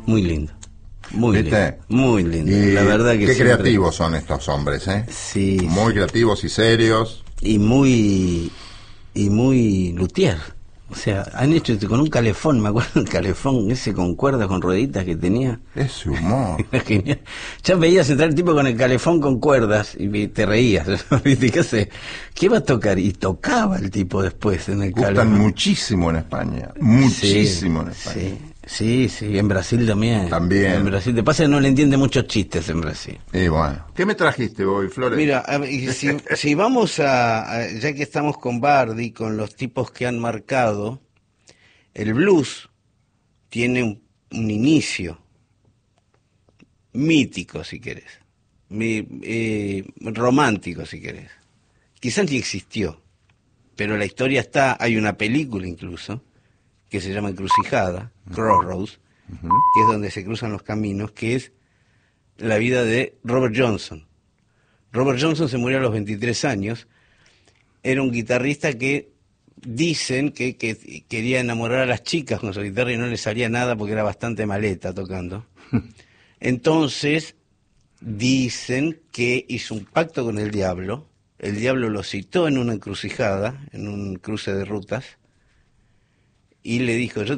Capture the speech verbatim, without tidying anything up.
Muy lindo. Muy ¿Viste? lindo. Muy lindo. Y La verdad que qué siempre... creativos son estos hombres, ¿eh? Sí. Muy sí. creativos y serios. Y muy... Y muy luthier. O sea, han hecho esto con un calefón, me acuerdo el calefón ese con cuerdas, con rueditas que tenía. Ese humor. Era genial. Ya veías entrar el tipo con el calefón con cuerdas y te reías. ¿Viste? ¿Qué hace? ¿Qué va a tocar? Y tocaba el tipo después en el Gustan calefón. muchísimo en España. Muchísimo Sí, en España. Sí, sí, sí, en Brasil también. También. En Brasil. Te pasa que no le entiende muchos chistes en Brasil. Y bueno. ¿Qué me trajiste hoy, Flores? Mira, a ver, y si, si vamos a, a, ya que estamos con Bardi, con los tipos que han marcado, el blues tiene un, un inicio mítico, si querés, Mi, eh, romántico, si querés. Quizás ni existió, pero la historia está, hay una película incluso, que se llama Encrucijada, Crossroads, Uh-huh. que es donde se cruzan los caminos, que es la vida de Robert Johnson. Robert Johnson se murió a los veintitrés años, era un guitarrista que dicen que, que quería enamorar a las chicas con su guitarra y no le salía nada porque era bastante maleta tocando. Entonces, dicen que hizo un pacto con el diablo, el diablo lo citó en una encrucijada, en un cruce de rutas, y le dijo, yo